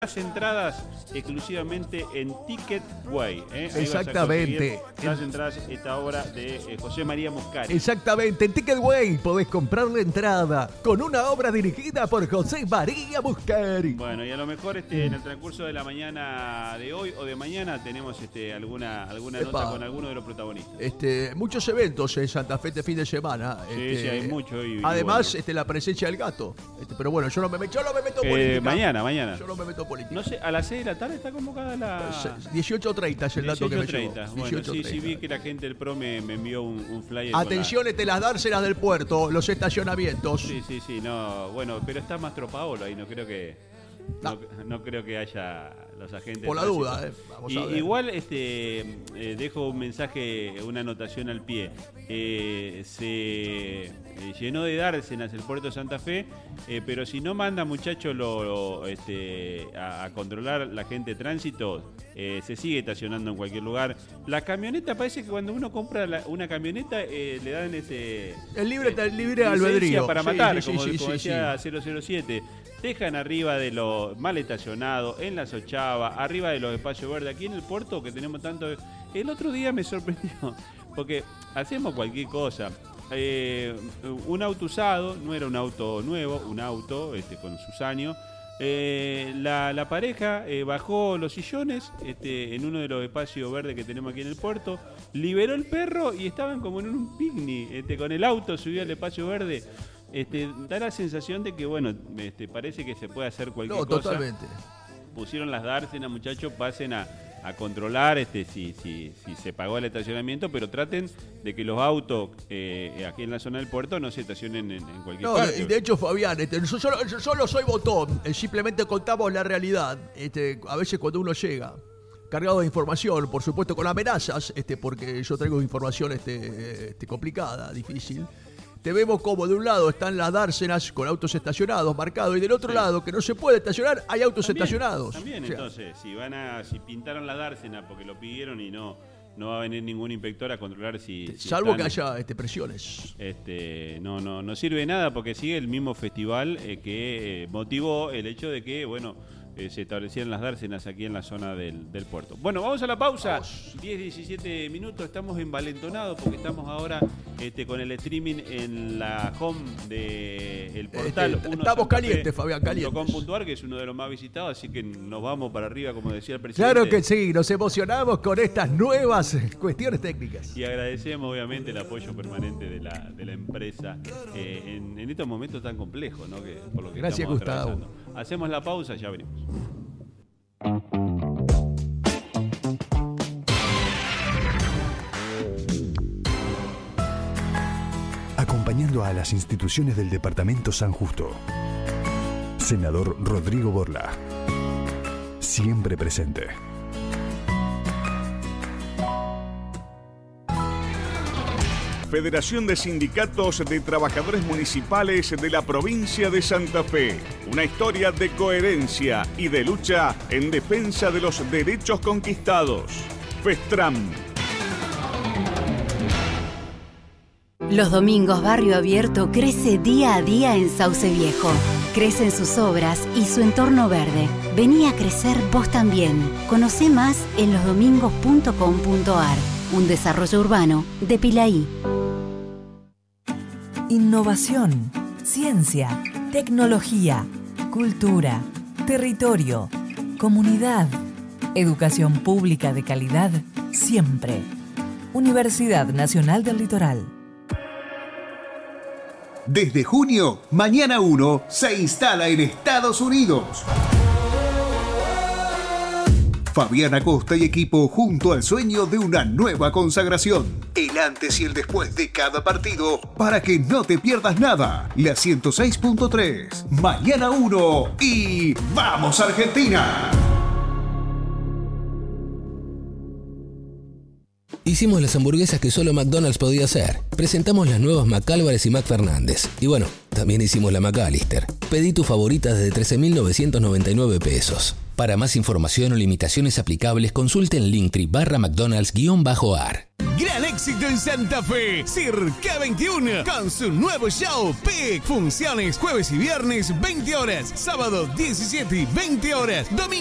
Las entradas exclusivamente en Ticketway. Exactamente. Las entradas esta obra de José María Muscari. Exactamente. En Ticketway podés comprar la entrada con una obra dirigida por José María Muscari. Bueno, y a lo mejor en el transcurso de la mañana de hoy o de mañana tenemos alguna nota con alguno de los protagonistas. Muchos eventos en Santa Fe este fin de semana. Sí, hay mucho. Además, la presencia del gato. Pero bueno, yo no me meto política. Mañana. Yo no me meto política. No sé, a las 6 de la tarde está convocada la... 18:30 es el dato que me llegó. Bueno, sí, vi que la gente del PRO me envió un flyer. Atención, las dársenas del puerto, los estacionamientos. Sí, no, bueno, pero está más Tropaolo ahí, no creo que haya los agentes. Por la duda, vamos a ver. Igual dejo un mensaje, una anotación al pie. Se llenó de dársenas el puerto de Santa Fe, pero si no manda muchachos a controlar la gente de tránsito, se sigue estacionando en cualquier lugar. La camioneta, parece que cuando uno compra una camioneta le dan el libre albedrío para matar, como sí, decía 007. Dejan arriba de los mal estacionados, en las ochavas, arriba de los espacios verdes. Aquí en el puerto que tenemos tanto... El otro día me sorprendió, porque hacemos cualquier cosa. Un auto usado, no era un auto nuevo, un auto con sus años. La pareja bajó los sillones en uno de los espacios verdes que tenemos aquí en el puerto, liberó el perro y estaban como en un picnic, con el auto subió al espacio verde. Da la sensación de que, bueno, parece que se puede hacer cualquier cosa. No, totalmente. Pusieron las dársenas, muchachos, pasen a controlar si se pagó el estacionamiento, pero traten de que los autos aquí en la zona del puerto no se estacionen en cualquier parte. De hecho, Fabián, yo solo soy botón, simplemente contamos la realidad. A veces cuando uno llega cargado de información, por supuesto con amenazas, porque yo traigo información complicada, difícil. Te vemos como de un lado están las dársenas con autos estacionados marcados y del otro lado que no se puede estacionar hay autos estacionados. También, entonces, si pintaron la dársena porque lo pidieron y no va a venir ningún inspector a controlar salvo que haya presiones. No sirve de nada porque sigue el mismo festival que motivó el hecho de que, se establecieran las dársenas aquí en la zona del puerto. Bueno, vamos a la pausa. 10-17 minutos. Estamos envalentonados porque estamos ahora con el streaming en la home del portal. Estamos calientes, Fabián, calientes. .com.ar, que es uno de los más visitados, así que nos vamos para arriba, como decía el presidente. Claro que sí, nos emocionamos con estas nuevas cuestiones técnicas. Y agradecemos, obviamente, el apoyo permanente de la empresa en estos momentos tan complejos, ¿no? Por lo que gracias, estamos Gustavo. atravesando. Hacemos la pausa, ya venimos. Acompañando a las instituciones del Departamento San Justo. Senador Rodrigo Borla. Siempre presente. Federación de Sindicatos de Trabajadores Municipales de la provincia de Santa Fe. Una historia de coherencia y de lucha en defensa de los derechos conquistados. FESTRAM. Los domingos Barrio Abierto crece día a día en Sauce Viejo. Crecen sus obras y su entorno verde. Vení a crecer vos también. Conocé más en losdomingos.com.ar. Un desarrollo urbano de Pilaí. Innovación, ciencia, tecnología, cultura, territorio, comunidad, educación pública de calidad, siempre. Universidad Nacional del Litoral. Desde junio, Mañana 1 se instala en Estados Unidos. Fabián Acosta y equipo junto al sueño de una nueva consagración. El antes y el después de cada partido para que no te pierdas nada. La 106.3, Mañana 1 y ¡vamos Argentina! Hicimos las hamburguesas que solo McDonald's podía hacer. Presentamos las nuevas McAlvarez y McFernández. Y bueno, también hicimos la McAllister. Pedí tu favorita desde 13.999 pesos. Para más información o limitaciones aplicables, consulte en Linktree /McDonald's-AR. gran éxito en Santa Fe. Circa 21 con su nuevo show PIC. Funciones jueves y viernes 20 horas, sábado 17 y 20 horas, domingo